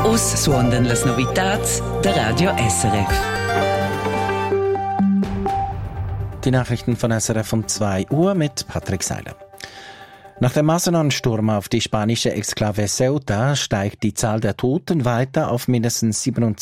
Us suondan las novitats der Radio SRF. Die Nachrichten von SRF um 2 Uhr mit Patrick Seiler. Nach dem Massenonsturm auf die spanische Exklave Ceuta steigt die Zahl der Toten weiter auf mindestens 27.